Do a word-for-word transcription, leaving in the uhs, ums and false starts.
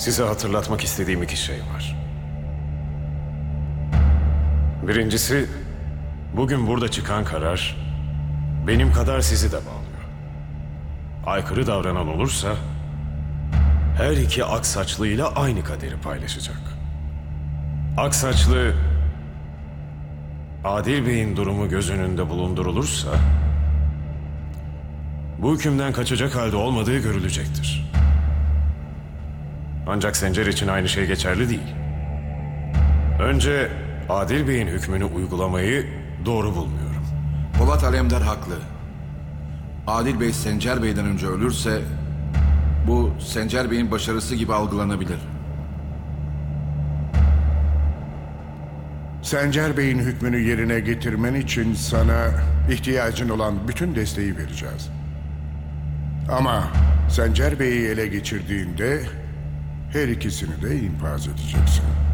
Size hatırlatmak istediğim iki şey var. Birincisi, bugün burada çıkan karar benim kadar sizi de bağlıyor. Aykırı davranan olursa her iki Aksaçlı'yla aynı kaderi paylaşacak. Aksaçlı, Adil Bey'in durumu göz önünde bulundurulursa bu hükümden kaçacak halde olmadığı görülecektir. Ancak Sencer için aynı şey geçerli değil. Önce Adil Bey'in hükmünü uygulamayı doğru bulmuyorum. Polat Alemdar haklı. Adil Bey Sencer Bey'den önce ölürse bu Sencer Bey'in başarısı gibi algılanabilir. Sencer Bey'in hükmünü yerine getirmen için sana ihtiyacın olan bütün desteği vereceğiz. Ama Sencer Bey'i ele geçirdiğinde her ikisini de infaz edeceksin.